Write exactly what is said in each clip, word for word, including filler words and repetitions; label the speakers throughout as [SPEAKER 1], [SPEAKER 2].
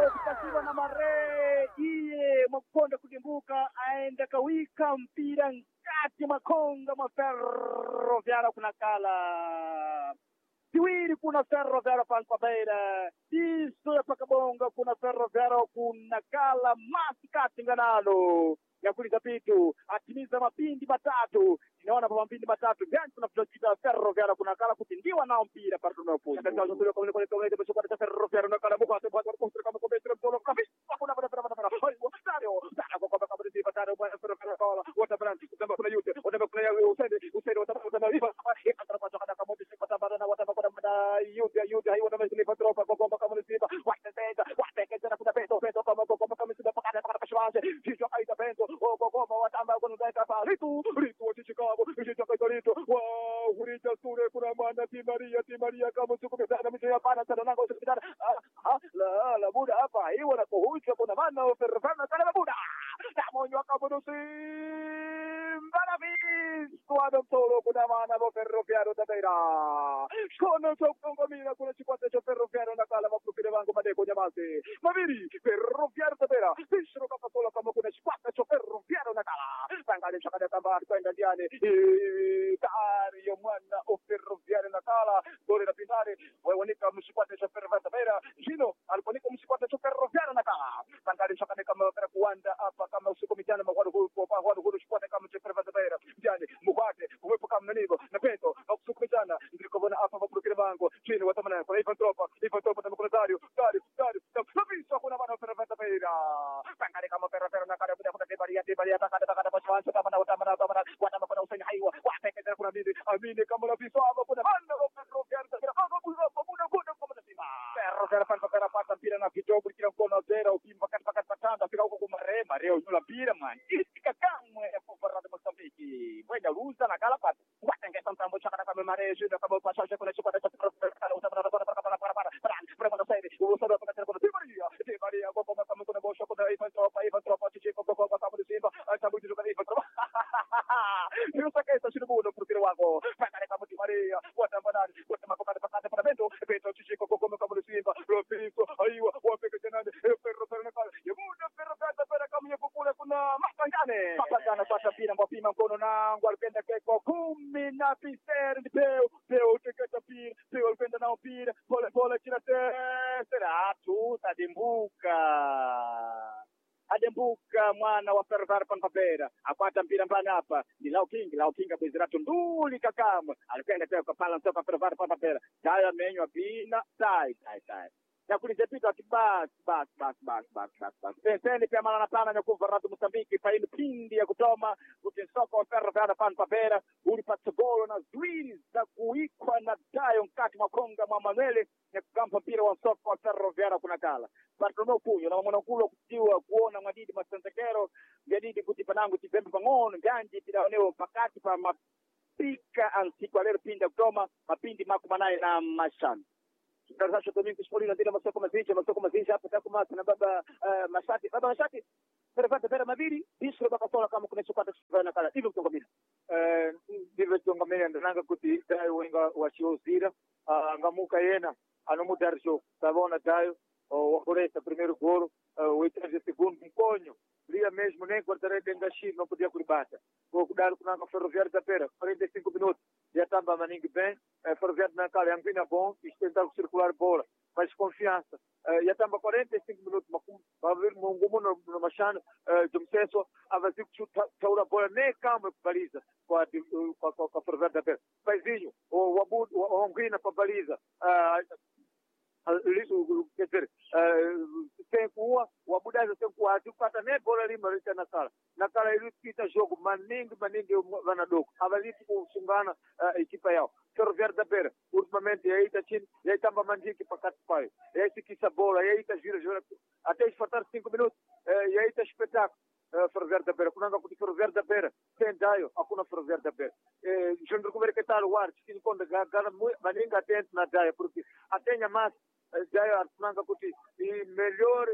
[SPEAKER 1] golo kupasiwa na Mare iye Makonda kujimbuka aenda kawika mpira ngati Makonga Maferroviária kunakala tiwiri kuna Ferroviária Panpabeira iso ya pakabonga kuna Ferroviária kunakala masikati nganalo yakuliza pitu atimiza mapindi matatu inaona kwa mapindi matatu gani tunafuta Ferroviária kunakala kutindiwa nao mpira partuno po ndio ndio kwa kwa kwa kwa kwa Ferroviária kunakala kwa kwa kwa kwa kama kwa betro kwa kafi kuna bada bada bada hai stadio sana kwa kwa kwa betro bataro kwa Ferroviária kwa wata brand kama kuna yote wata kuna yao usende usende wata wata hiva ikatra kwa kwa kama bisi kwa bada na wata kwa bada yote yote hai wata bisi kwa tropa kwa kwa kama sifa wata tenda wata kenda kuna beto beto kama kwa kama sifa kwa kwa kwa shwanje hicho aita bento kwa kwa kwa wata ambao kuna data pa ritu ritu chichikabo hicho kwa rito wow hurija sure kuna maana ti Maria ti Maria kama tukupenda mimi hapana sana nango tukipenda la la muda hapa hiyo na kuhuisha kuna maana Ferroviária kana muda na monyo akabodo simbana vipi squadra solo kuna maana Ferroviária tabeira kono chokongo mina kuna chikwata cha Ferroviária na kala mapropire wangu madeko nyamase maviri Ferroviária tabeira sishro kama solo kama kuna chikwata cha Ferroviária na kala tangale chakada tambari kwenda ndiane tayari yo mwana o Ferroviária na kala dole na pindare waonika mshikwata cha Ferroviária tabeira jino aliponika mshikwata cha Ferroviária na kala tangale chakada kama para kuanda hapa kama usiku mijana magwado kwa kwa gwado gwado chikwata kama cha Ferroviária tabeira ndiane mugwate uwepo kama nanibo na peto na usiku mijana ndiko bona hapa mapropire wangu jino watamana kwa hivyo tropa hivyo tropa na mkonazario dari dari kabisa kuna bana Ferroviária tabeira tangale kama Ferroviária na kala kuna tebaria tebaria takada takada paswanza kama na utamana utamana watama kuna usanya haiwa wateke kuna nini amini kama na viso hapa kuna banda Ferroviária tabeira kama kuna kuna kuna kama nasema Ferroviária Panpabeira pata mpira na kitobu kila mkono zero ukimpa kati pakati patanda fika huko kwa Mare Mare yule mpira man isika kamwe ya kufarada Mozambique wenda luza na kala pata watenge santambo chakana kama Mare jina kama pashaje kuna chukua cha Ferroviária utamana para para para para para para para saidi usado kwa tena kuna Maria de Maria kwa kama kama kuna bosho kuna hivyo tropa hivyo tropa chichi kwa kwa kama ni simba atabu jiru kana hivyo tropa hiyo saka ita shirubu ndo propire wako pakale kama ti Maria watambanani watamapakana pakana para bento bento chichi kwa kwa kama ni simba ropiso aiwa wapeke tena Ferroviária nakala yamuda Ferroviária tabeira kama yapo kule kuna mapangane mapangana kwa pira mbopima mkono nangu alipenda keko kumi na piseri peo peo teketa pira peo alipenda nao pira pole pole kila tera tu tadimbuka adembuka mwana wa Ferroviária Panpabeira akwata mpira mbana hapa ni Lao King Lao King bezirato nduli kakama alipenda tena kwa pala mtoka Ferroviária Panpabeira tayari amenywa bina tai tai tai na kulizepita kibas bas bas bas bas bas bas penseni pia mara na pana nyakuva ratu Mozambique faini pindi ya kutoma kutinsoko wa Ferroviária Panpabeira ulipata golo na zwili za kuikwa na dayo mkati Makonga mwa Manuele na kukampa mpira wa soko wa Ferroviária kunakala Bartolomeu Punho na mwanakulu kutiwa kuona Mwadidi Masantekero Mwadidi kutipanangu tipembe pangono Mjanji pidaoneo pakati pa mapika ansiku lero pinda kutoma mapindi makumanaye na mashani Darasha Domingo Spolino ndile masoko mazinja masoko mazinja hapa takuma na baba Mashati baba Mashati Ferroviária tabeira maviri isro baka sola kama kuna chukata kufanya kala hivyo kutongamira
[SPEAKER 2] eh ndivyo kutongamira ndananga kuti dayo wenga wachozira ngamuka yena anomudarisho tabona dayo wakoreta primeiro golo oitavo segundo mkonyo lia mesmo nem quartarete ngashi não podia kuribata vou kudar kunanga Ferroviária tabeira quarenta e cinco minutos já tamba maningi bem Ferroviária nakala yangina bom e tentar circular bola mais confiança já tamba quarenta e cinco minutos makum vir mungumo no machano jumseso avazi kuchuta taura bola nem kama baliza kwa kwa kwa Ferroviária tabeira paizinho o wabud o ngina kwa baliza lisu quer dizer tem kuwa wabudaza tem kuwa atupata ne bola lima lita nakala nakala ili kita jogo maningi maningi vanadoko avaliti kusungana ekipa yao Ferroviária tabeira ultimamente yaita chini yaita mamandiki pakati payo yaita kisa bola yaita gira gira até faltar cinco minutos yaita espetáculo Ferroviária tabeira kunanga kuti Ferroviária tabeira tem dayo hakuna Ferroviária tabeira eh jundru kumereketalo war chini konda gana maninga atento na dayo porque até nyamasa dayo atunanga kuti e melhor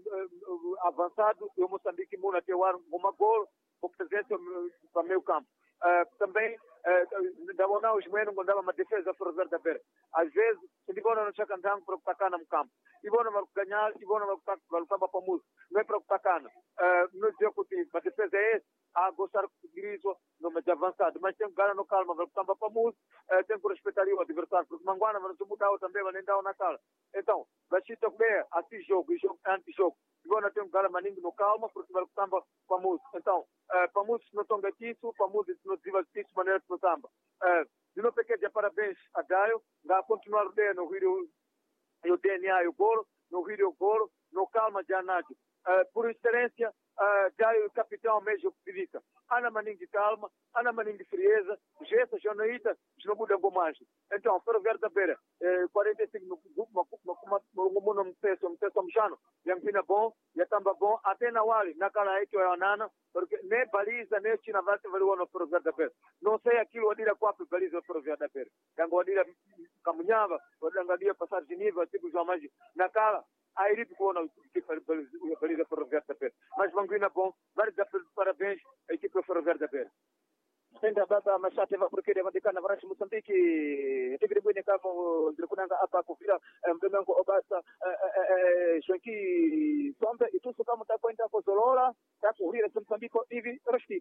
[SPEAKER 2] uh, uh, avançado e o Moçambique muna ter uma gol com presença para meio campo uh, também ndava nao ximwene ngondava madefesa Ferroviário da Beira. Às vezes, ndivona no chacandango para kutakana mkampo. Ivona marukanyal, ivona marukamba pa música. Não é para kutakana. Não dizer que a defesa é esse, a gostar de griso, não é de avançado. Mas tem que ganhar no calma, marukamba pa música, tem que respeitar o adversário. Porque manguana, mas não se mudar também, mas nem dá na calma. Então, vai se tocar assim jogo, e jogo anti-jogo. Ivona tem que ganhar maninho no calma, porque marukamba pa música. Então, para música não tão gatiço, para música não desenvolve maneira de samba. De novo, quero parabéns a Daio, a continuar bem no vídeo o D N A e o Goro, no vídeo Goro, no calma de Anádio. Por excelência, Daio o capitão mesmo que fica. Ana maninho de calma, Ana maninho de frieza, Gesta, Jonaíta, não muda mais. Então, Ferroviário da Beira, quarenta e cinco no grupo, no peso, no peso mexano, yang pina bom, ya tamba bom, até na wali, na cala aí que é a nana, porque nem baliza, nem china vai se valer no Ferroviário da Beira. Não sei aquilo, adira quatro baliza no Ferroviário da Beira. Yang adira caminhava, adira passar de nível, tipo jamais, na cala, aí ele ficou na baliza Ferroviário da Beira. Mas Manguina bom, vários parabéns à equipe Ferroviário da Beira. Tenda baba mashate va porque deva dikana varashi Mozambique tigri bwene kama ndikunanga hapa kufira mbemengo obasa shwenki sombe itusu kama takwenda kozolola takuhira Mozambique hivi rashidi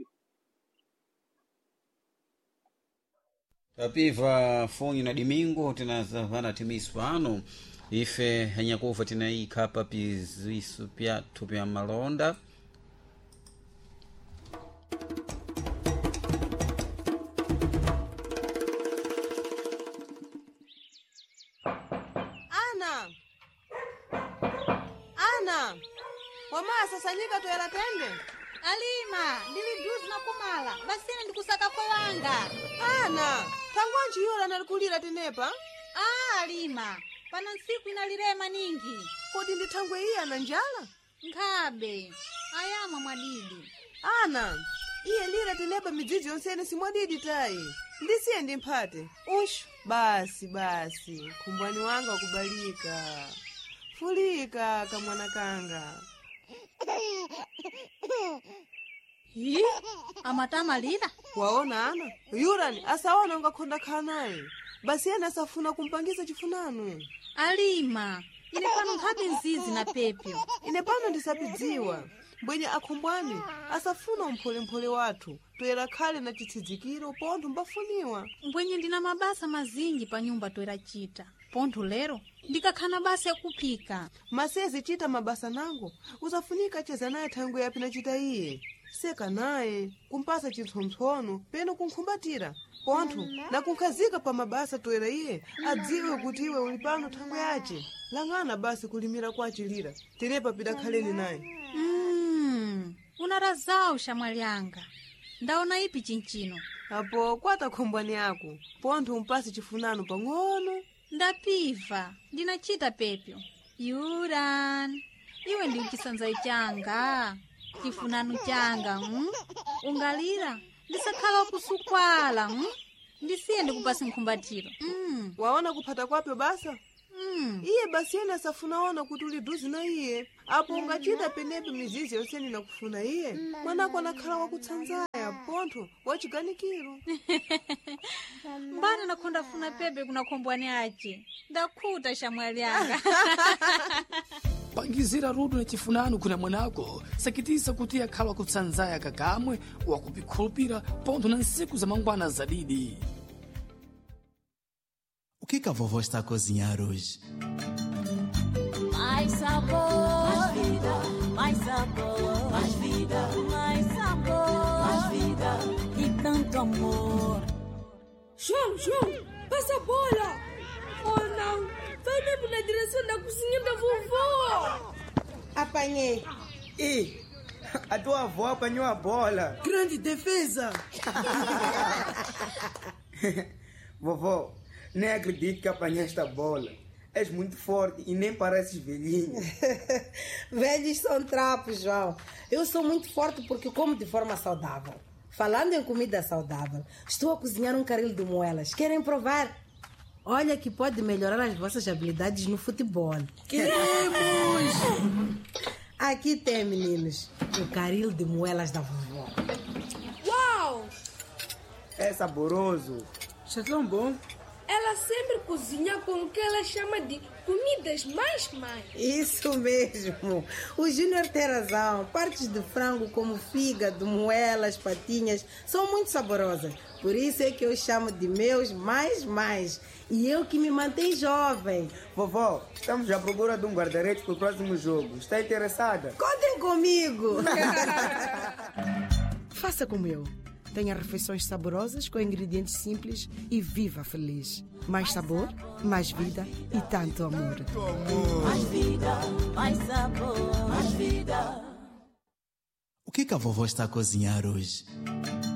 [SPEAKER 3] tapiva foni na dimingo tinazavana timiswano ife hanyakuva tinai kapa pizisu pya tupya malonda
[SPEAKER 4] sasanyika toera tende
[SPEAKER 5] Alima ndili duzi na kumala basine ndikusaka kwa wanga
[SPEAKER 4] ana tangwanji yora nalikulira tenepa
[SPEAKER 5] ah Alima pana nsiku inalirema ningi
[SPEAKER 4] kodi ndithangwe iya na njala
[SPEAKER 5] nkhabe ayama mwadidi
[SPEAKER 4] ana iye lira tenepa midzidzi yonsene simwadidi tayi ndisiye ndimphate ushu basi basi khumbwani wanga wakubalika fulika kamwana kanga
[SPEAKER 5] Hi, amatama lila.
[SPEAKER 4] Waona ana, yurani asaona ungakonda khanaye. Basi yana safuna kumpangiza chifunano.
[SPEAKER 5] Alima, ine pano nkhabe nzizi na pepyo.
[SPEAKER 4] Ine pano ndisapidziwa. Mbwenye akhumbwani asafuna umphole mphole wathu. Toera khale na chithidzikiro pontho mbafuniwa.
[SPEAKER 5] Mbwenye ndina mabasa mazingi pa nyumba toera chita. Pontho lero ndikakhana basa yakupika.
[SPEAKER 4] Masezi chita mabasa nango uzafunika cheza naye thangu yapi na chita iye. Seka naye kumpasa chitsontsono peno kunkhumbatira. Pontho na kunkhazika pa mabasa toera iye adziwe kuti iwe uli pano thangu yace. Langana basi kulimira kwa chilira. Tenepa pida khaleni naye.
[SPEAKER 5] Mm, unarazao shamwali yanga. Ndaona ipi chinchino.
[SPEAKER 4] Apo kwata khombwani yako. Pontho umpasi chifunano pang'ono.
[SPEAKER 5] Ndapiva, ndinachita pepyo. Yuran, iwe ndi chisanza changa, chifunanu changa, mm? Ungalira, ndisakhala kusukwala, mm? Ndisiye ndikupasi nkhumbatiro. Mm.
[SPEAKER 4] Waona kuphata kwape basa?
[SPEAKER 5] Mm.
[SPEAKER 4] Iye basi yena safunaona kuti uli duzi na iye. Apo ungachita penepe mizizi yoseni na kufuna iye. Mwanako anakhala wakutsanzaya, pontho, wachiganikiro.
[SPEAKER 5] Mbana nakonda funa pepe kuna kombwani ache. Ndakhuta shamwali yanga.
[SPEAKER 6] Pangizira rudu na chifunano kuna mwanako. Sakitisa kuti akhala wakutsanzaya kakamwe, wakupikhulupira pontho na nsiku za mangwana zadidi.
[SPEAKER 7] O que que a vovó está a cozinhar hoje?
[SPEAKER 8] Mais sabor, mais vida, mais sabor, mais vida, mais sabor, mais vida e tanto amor.
[SPEAKER 9] João, João, passa a bola! Oh não, vai mesmo na direção da cozinha da vovó!
[SPEAKER 10] Apanhei. E a tua avó apanhou a bola.
[SPEAKER 4] Grande defesa!
[SPEAKER 10] Vovó, nem acredito que apanhaste a bola. És muito forte e nem pareces velhinha.
[SPEAKER 11] Velhos são trapos, João. Eu sou muito forte porque como de forma saudável. Falando em comida saudável, estou a cozinhar um caril de moelas. Querem provar? Olha que pode melhorar as vossas habilidades no futebol.
[SPEAKER 4] Queremos!
[SPEAKER 11] Aqui tem, meninos, o caril de moelas da vovó.
[SPEAKER 9] Uau!
[SPEAKER 10] é saboroso.
[SPEAKER 12] Isso é tão bom.
[SPEAKER 9] Ela sempre cozinha com o que ela chama de comidas mais mais.
[SPEAKER 11] Isso mesmo. O Júnior tem razão. Partes de frango como fígado, moelas, patinhas são muito saborosas. Por isso é que eu chamo de meus mais mais. E eu que me mantenho jovem.
[SPEAKER 10] Vovó, estamos à procura de um guarda-redes para o próximo jogo. Está interessada?
[SPEAKER 11] Contem comigo. Faça como eu. Tenha refeições saborosas com ingredientes simples e viva feliz. Mais sabor, mais vida e tanto amor.
[SPEAKER 8] Mais vida, mais sabor, mais vida.
[SPEAKER 7] O que que a vovó está a cozinhar hoje?